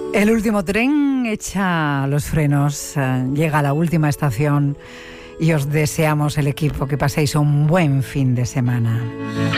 El último tren echa los frenos, llega a la última estación y os deseamos, el equipo, que paséis un buen fin de semana.